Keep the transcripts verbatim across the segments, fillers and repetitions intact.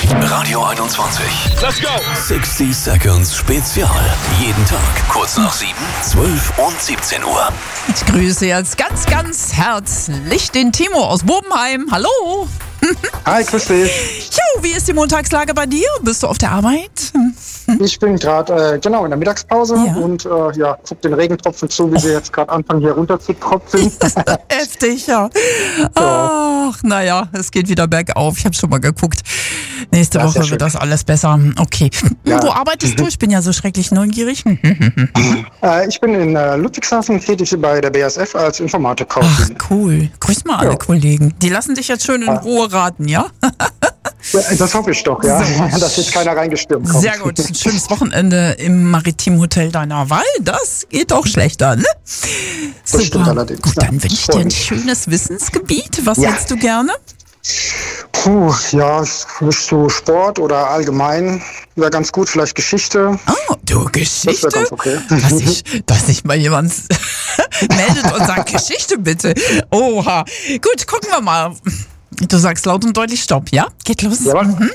Radio einundzwanzig. Let's go! sixty Seconds Spezial. Jeden Tag kurz nach sieben, zwölf und siebzehn Uhr. Ich grüße jetzt ganz, ganz herzlich den Timo aus Bobenheim. Hallo! Hi, grüß dich. Jo, wie ist die Montagslage bei dir? Bist du auf der Arbeit? Ich bin gerade äh, genau in der Mittagspause Ja. und äh, ja, guck den Regentropfen zu, wie sie jetzt gerade anfangen hier runter zu tropfen. Heftig, ja. Ach, naja, es geht wieder bergauf. Ich habe schon mal geguckt. Nächste Das ist ja Woche schön. wird das alles besser. Okay. Ja. Wo arbeitest du? Ich bin ja so schrecklich neugierig. äh, ich bin in äh, Ludwigshafen tätig bei der B A S F als Ach, Informatikkaufmann. cool. Grüß mal alle Ja. Kollegen. Die lassen dich jetzt schön in Ruhe raten, ja? Ja, das hoffe ich doch, ja, So. dass jetzt keiner reingestürmt kommt. Sehr gut. Ein schönes Wochenende im Maritimen Hotel deiner Wahl. Das geht doch schlechter, ne? Das stimmt allerdings, Gut, ja. dann wünsche ich dir ein schönes Wissensgebiet. Was Ja. hättest du gerne? Puh, ja, nicht so Sport oder allgemein wäre ganz gut, vielleicht Geschichte. Oh, du Geschichte? Das wäre ganz okay. Dass sich dass sich mal jemand meldet und sagt, Geschichte bitte. Oha. Gut, gucken wir mal. Du sagst laut und deutlich Stopp, ja? Geht los. Jawohl. Mhm.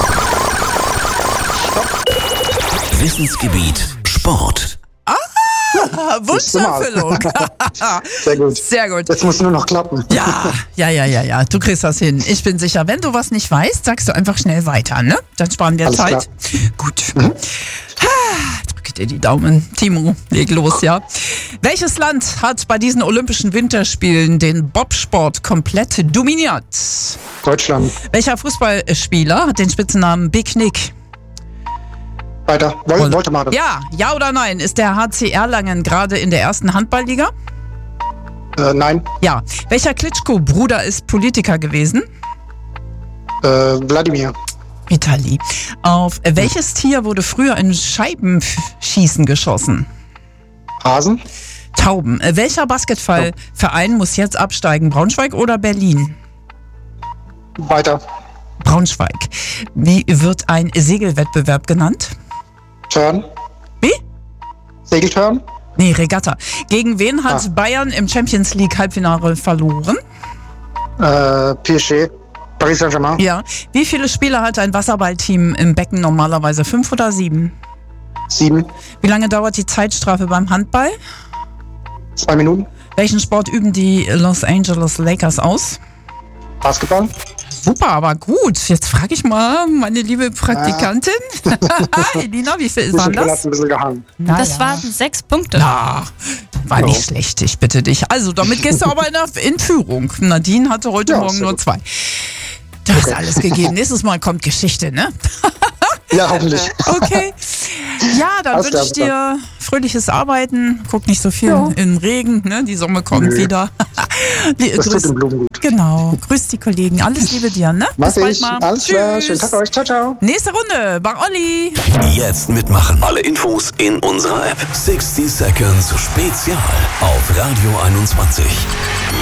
Wissensgebiet Sport. Ah, Wunscherfüllung. Sehr gut. Sehr gut. Jetzt muss nur noch klappen. Ja, ja, ja, ja, ja. Du kriegst das hin. Ich bin sicher. Wenn du was nicht weißt, sagst du einfach schnell weiter, ne? Dann sparen wir Alles Zeit. klar. Gut. Ah, drücke dir die Daumen. Timo, leg los, ja. Welches Land hat bei diesen Olympischen Winterspielen den Bobsport komplett dominiert? Deutschland. Welcher Fußballspieler hat den Spitznamen Big Nick? Weiter. Woll, wollte mal. Ja, ja oder nein? Ist der H C Erlangen gerade in der ersten Handballliga? Äh, nein. Ja. Welcher Klitschko-Bruder ist Politiker gewesen? Äh, Wladimir. Vitali. Auf welches Tier wurde früher in Scheibenschießen geschossen? Hasen. Tauben. Welcher Basketballverein muss jetzt absteigen? Braunschweig oder Berlin? Weiter. Braunschweig. Wie wird ein Segelwettbewerb genannt? Turn. Wie? Segelturn. Nee, Regatta. Gegen wen hat Ah. Bayern im Champions League Halbfinale verloren? Äh, P S G. Paris Saint-Germain. Ja. Wie viele Spieler hat ein Wasserballteam im Becken normalerweise? Fünf oder sieben? Sieben. Wie lange dauert die Zeitstrafe beim Handball? Zwei Minuten. Welchen Sport üben die Los Angeles Lakers aus? Basketball. Super, aber gut. Jetzt frage ich mal meine liebe Praktikantin. Elina, wie viel ist Bisschen das? hat ein bisschen gehangen. Na Das ja. waren sechs Punkte. Na, war Ja. nicht schlecht, ich bitte dich. Also, damit gehst du aber in, der, in Führung. Nadine hatte heute Ja, Morgen sehr nur gut. zwei. Du hast alles gegeben. Nächstes Mal kommt Geschichte, ne? Ja, hoffentlich. Okay. Ja, dann Alles wünsche ich klar, dir fröhliches Arbeiten. Guck nicht so viel Ja. in den Regen, ne? Die Sonne kommt Nö. wieder. Die- Das tut grüß- den Blumen gut. Genau. Grüß die Kollegen. Alles Liebe dir, ne? Mach Bis bald ich. mal. Alles klar. Tschüss. Schönen Tag euch. Ciao, ciao. Nächste Runde bei Olli. Jetzt mitmachen. Alle Infos in unserer App. sixty Seconds Spezial auf Radio einundzwanzig.